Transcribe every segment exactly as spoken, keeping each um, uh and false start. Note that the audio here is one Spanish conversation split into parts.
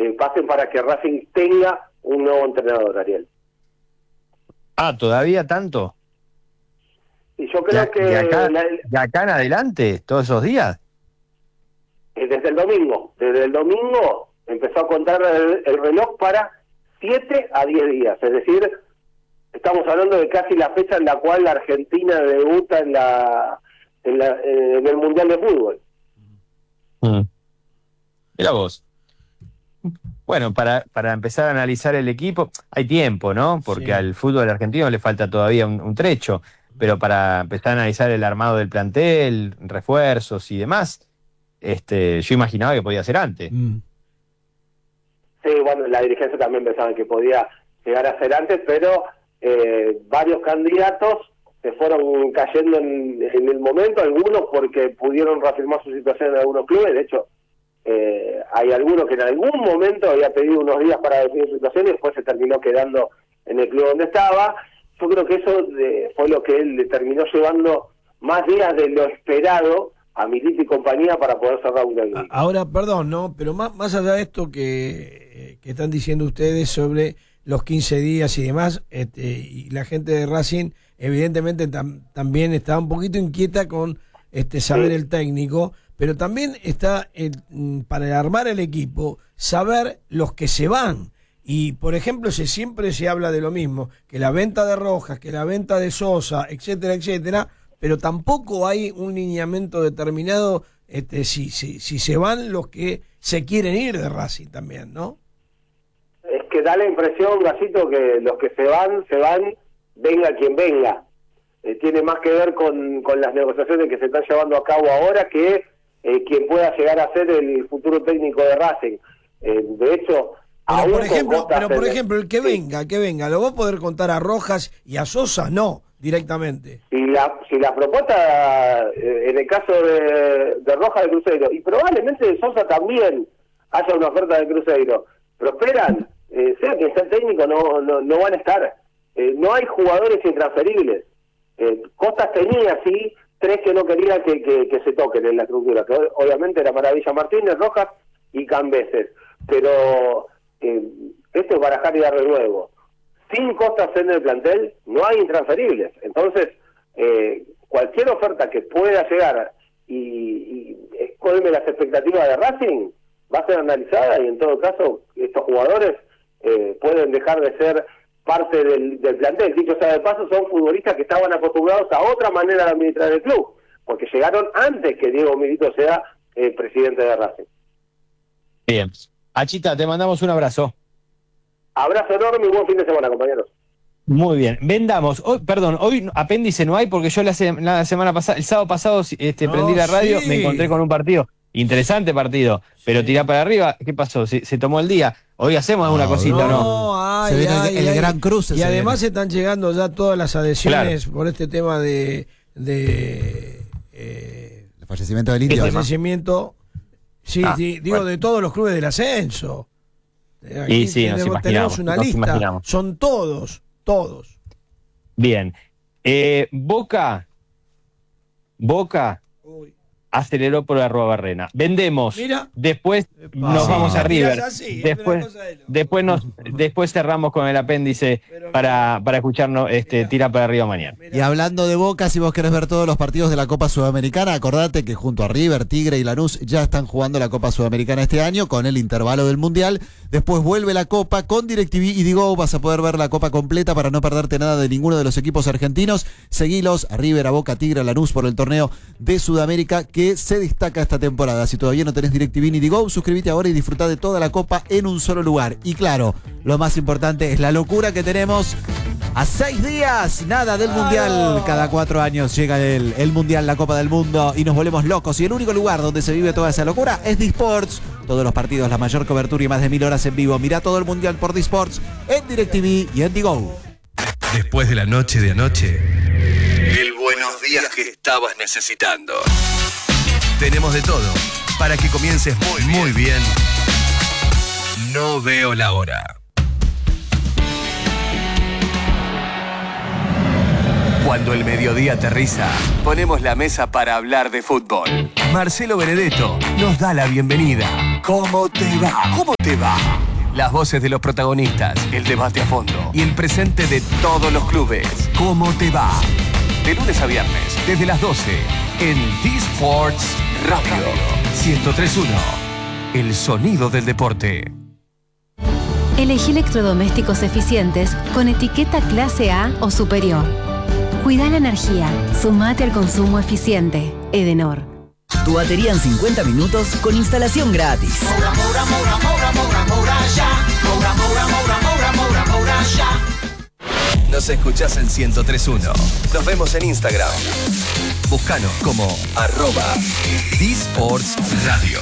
eh, pasen para que Racing tenga un nuevo entrenador, Ariel. Ah, ¿todavía tanto? Y yo creo ¿De, que... de, acá, la, ¿De acá en adelante, todos esos días? eh, desde el domingo, desde el domingo empezó a contar el, el reloj para siete a diez días, es decir, estamos hablando de casi la fecha en la cual la Argentina debuta en la en, la, en el Mundial de Fútbol. Mm. Mira vos. Bueno, para, para empezar a analizar el equipo, hay tiempo, ¿no? Porque sí, al fútbol argentino le falta todavía un, un trecho, pero para empezar a analizar el armado del plantel, refuerzos y demás, este, yo imaginaba que podía ser antes. Mm. Sí, bueno, la dirigencia también pensaba que podía llegar a ser antes, pero eh, varios candidatos se fueron cayendo en, en el momento, algunos porque pudieron reafirmar su situación en algunos clubes. De hecho, eh, hay algunos que en algún momento había pedido unos días para definir su situación y después se terminó quedando en el club donde estaba. Yo creo que eso de, fue lo que él le terminó llevando más días de lo esperado a Milito y compañía para poder cerrar un técnico. Ahora, perdón, ¿no? Pero más, más allá de esto que, que están diciendo ustedes sobre los quince días y demás, este, y la gente de Racing evidentemente tam, también está un poquito inquieta con este saber sí. el técnico, pero también está el, para armar el equipo, saber los que se van. Y, por ejemplo, se, siempre se habla de lo mismo, que la venta de Rojas, que la venta de Sosa, etcétera, etcétera, pero tampoco hay un lineamiento determinado este, si, si, si se van los que se quieren ir de Racing también, ¿no? Es que da la impresión, Gacito, que los que se van, se van, venga quien venga. Eh, tiene más que ver con, con las negociaciones que se están llevando a cabo ahora que eh, quien pueda llegar a ser el futuro técnico de Racing. Eh, de hecho... Pero por ejemplo, pero por ejemplo el que sí. venga, que venga, ¿lo va a poder contar a Rojas y a Sosa? No, directamente. Si la si la propuesta, eh, en el caso de, de Rojas de Cruzeiro, y probablemente de Sosa también haya una oferta de Cruzeiro, prosperan, eh, sea que sea el técnico, no, no, no van a estar. Eh, no hay jugadores intransferibles. Eh, Costas tenía, sí, tres que no quería que, que, que se toquen en la estructura, que obviamente era Maravilla Martínez, Rojas y Cambeses. Pero... Eh, esto es barajar y dar de nuevo. Sin Costas en el plantel no hay intransferibles. Entonces, eh, cualquier oferta que pueda llegar y, y colme las expectativas de Racing va a ser analizada y en todo caso estos jugadores eh, pueden dejar de ser parte del, del plantel. Dicho sea de paso, son futbolistas que estaban acostumbrados a otra manera de administrar el club, porque llegaron antes que Diego Milito sea eh, presidente de Racing. Bien. Achita, te mandamos un abrazo. Abrazo enorme y buen fin de semana, compañeros. Muy bien. Vendamos. Hoy, perdón, hoy apéndice no hay porque yo la, se, la semana pasada, el sábado pasado, este, no, prendí la radio, sí. me encontré con un partido. Interesante partido, sí. pero tirá para arriba. ¿Qué pasó? ¿Se, se tomó el día? Hoy hacemos alguna no, cosita, ¿no? No, ay, se viene ay, el, el gran cruce. Y además viene. Están llegando ya todas las adhesiones claro. por este tema de... de eh, el fallecimiento del Indio. El fallecimiento... Sí, ah, sí, digo, bueno. de todos los clubes del ascenso. Aquí y sí, tenemos, nos tenemos una nos lista. Imaginamos. Son todos, todos. Bien. Eh, Boca, Boca Uy. aceleró por Arruabarrena. Vendemos. Mira. Después Epa. nos sí, vamos a River. Así, después, de después nos, después cerramos con el apéndice Pero, para, para escucharnos este, mira, tira para arriba mañana. Mira. Y hablando de Boca, si vos querés ver todos los partidos de la Copa Sudamericana, acordate que junto a River, Tigre y Lanús ya están jugando la Copa Sudamericana este año con el intervalo del Mundial. Después vuelve la Copa con DirecTV y Digo, vas a poder ver la Copa completa para no perderte nada de ninguno de los equipos argentinos. Seguilos a River, a Boca, a Tigre, a Lanús por el torneo de Sudamérica que se destaca esta temporada. Si todavía no tenés DirecTV ni Digo, suscríbete ahora y disfrutá de toda la Copa en un solo lugar. Y claro, lo más importante es la locura que tenemos a seis días, nada del Mundial. Cada cuatro años llega el, el Mundial, la Copa del Mundo y nos volvemos locos. Y el único lugar donde se vive toda esa locura es Disports. Todos los partidos, la mayor cobertura y más de mil horas en vivo. Mirá todo el Mundial por Disports en DirecTV y en Digo. Después de la noche de anoche, el buenos días que estabas necesitando. Tenemos de todo para que comiences muy bien. Muy bien. No veo la hora. Cuando el mediodía aterriza, ponemos la mesa para hablar de fútbol. Marcelo Benedetto nos da la bienvenida. ¿Cómo te va? ¿Cómo te va? Las voces de los protagonistas, el debate a fondo y el presente de todos los clubes. ¿Cómo te va? De lunes a viernes, desde las doce, en D-Sports Radio ciento tres punto uno. El sonido del deporte. Elegí electrodomésticos eficientes con etiqueta clase A o superior. Cuida la energía. Sumate al consumo eficiente. Edenor. Tu batería en cincuenta minutos con instalación gratis. Moura, moura, moura, moura, moura, moura, ya. Moura, moura, moura, moura, moura, moura, ya. Nos escuchás en ciento tres punto uno. Nos vemos en Instagram. Búscanos como arroba D-Sports Radio.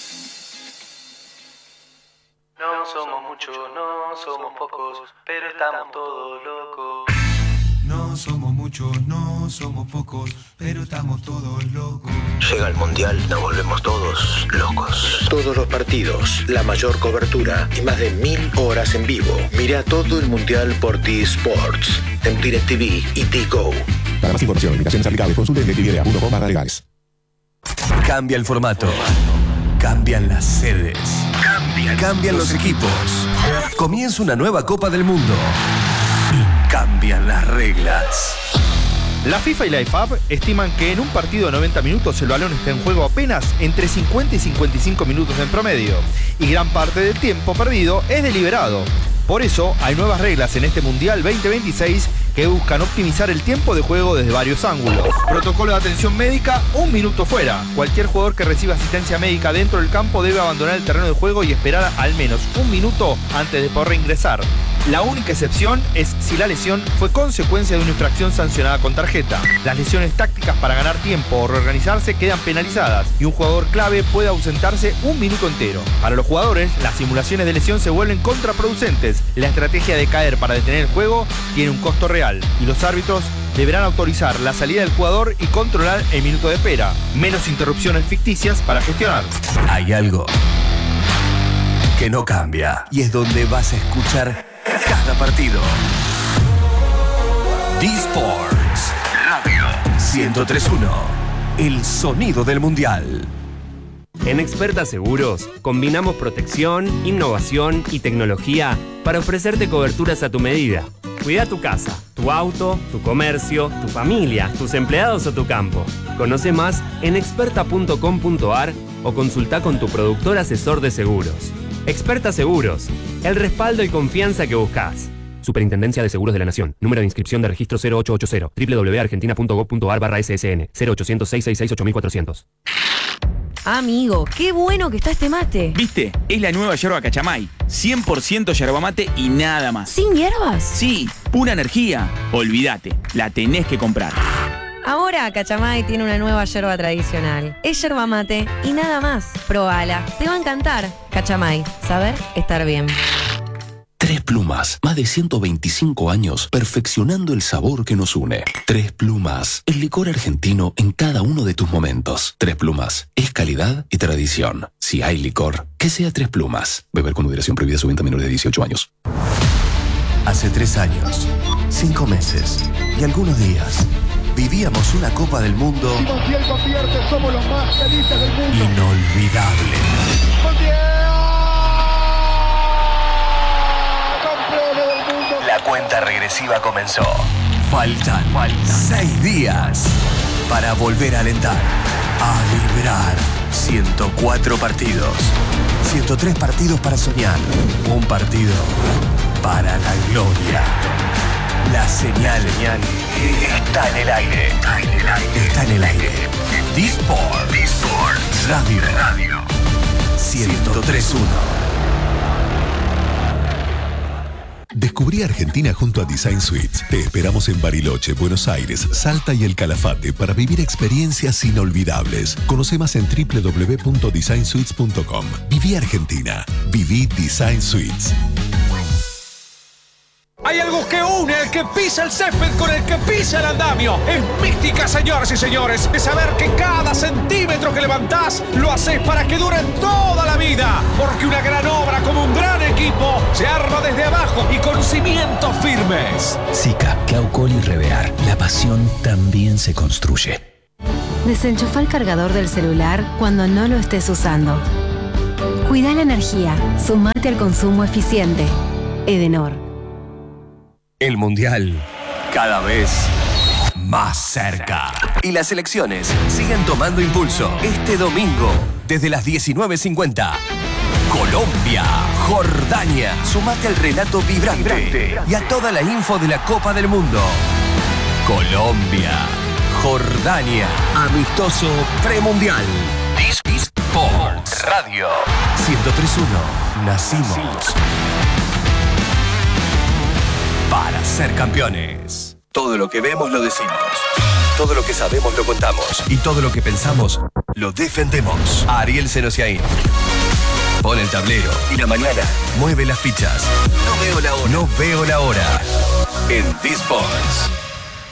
No somos muchos, no somos pocos, pero estamos todos locos. No somos muchos, no somos pocos, pero estamos todos locos. Llega el Mundial, nos volvemos todos locos. Todos los partidos, la mayor cobertura y más de mil horas en vivo. Mira todo el Mundial por T-Sports, en DirecTV y T-Go. Para más información, limitaciones aplicables, consulte en directv punto com barra legales. Cambia el formato. Cambian las sedes. Cambian, Cambian los equipos. Comienza una nueva Copa del Mundo. Y cambian las reglas. La FIFA y la I F A B estiman que en un partido de noventa minutos el balón está en juego apenas entre cincuenta y cincuenta y cinco minutos en promedio. Y gran parte del tiempo perdido es deliberado. Por eso hay nuevas reglas en este Mundial veinte veintiséis que buscan optimizar el tiempo de juego desde varios ángulos. Protocolo de atención médica, un minuto fuera. Cualquier jugador que reciba asistencia médica dentro del campo debe abandonar el terreno de juego y esperar al menos un minuto antes de poder reingresar. La única excepción es si la lesión fue consecuencia de una infracción sancionada con tarjeta. Las lesiones tácticas para ganar tiempo o reorganizarse quedan penalizadas y un jugador clave puede ausentarse un minuto entero. Para los jugadores, las simulaciones de lesión se vuelven contraproducentes. La estrategia de caer para detener el juego tiene un costo real y los árbitros deberán autorizar la salida del jugador y controlar el minuto de espera. Menos interrupciones ficticias para gestionar. Hay algo que no cambia y es donde vas a escuchar cada partido. D-Sports Radio ciento tres punto uno. El sonido del Mundial. En Experta Seguros combinamos protección, innovación y tecnología para ofrecerte coberturas a tu medida. Cuida tu casa, tu auto, tu comercio, tu familia, tus empleados o tu campo. Conoce más en experta punto com punto ar o consulta con tu productor asesor de seguros. Experta Seguros, el respaldo y confianza que buscas. Superintendencia de Seguros de la Nación. Número de inscripción de registro cero ocho ocho cero. doble u doble u doble u punto argentina punto gov punto ar barra ese ese ene. cero ochocientos, seiscientos sesenta y seis, ocho mil cuatrocientos. Amigo, qué bueno que está este mate. ¿Viste? Es la nueva yerba Cachamay. cien por ciento yerba mate y nada más. ¿Sin hierbas? Sí, pura energía. Olvídate, la tenés que comprar. Ahora Cachamay tiene una nueva yerba tradicional. Es yerba mate y nada más. Probala, te va a encantar. Cachamay, saber estar bien. Tres Plumas, más de ciento veinticinco años perfeccionando el sabor que nos une. Tres Plumas, el licor argentino en cada uno de tus momentos. Tres Plumas, es calidad y tradición. Si hay licor, que sea Tres Plumas. Beber con moderación, prohibida su venta a menores de dieciocho años. Hace tres años, cinco meses y algunos días, vivíamos una Copa del Mundo inolvidable. La cuenta regresiva comenzó. Faltan seis días para volver a alentar, a vibrar. ciento cuatro partidos, ciento tres partidos para soñar, un partido para la gloria. La señal está en el aire. Está en el aire. D-Sports Radio ciento tres punto uno. Descubrí Argentina junto a Design Suites. Te esperamos en Bariloche, Buenos Aires, Salta y El Calafate para vivir experiencias inolvidables. Conoce más en doble u doble u doble u punto design suites punto com. Viví Argentina. Viví Design Suites. Hay algo que une el que pisa el césped con el que pisa el andamio. Es mística, señoras y señores, de saber que cada centímetro que levantás lo haces para que dure toda la vida. Porque una gran obra como un gran equipo se arma desde abajo y con cimientos firmes. Sica, Claucol y Revear. La pasión también se construye. Desenchufa el cargador del celular cuando no lo estés usando. Cuida la energía. Sumate al consumo eficiente. Edenor. El Mundial cada vez más cerca. Y las elecciones siguen tomando impulso. Este domingo, desde las diecinueve cincuenta. Colombia, Jordania. Sumate al relato vibrante, vibrante y a toda la info de la Copa del Mundo. Colombia, Jordania. Amistoso premundial. Sports Radio ciento tres punto uno. Nacimos para ser campeones. Todo lo que vemos lo decimos. Todo lo que sabemos lo contamos. Y todo lo que pensamos lo defendemos. Ariel Senosiaín pone el tablero y la mañana mueve las fichas. No veo la hora. No veo la hora. En T-Sports.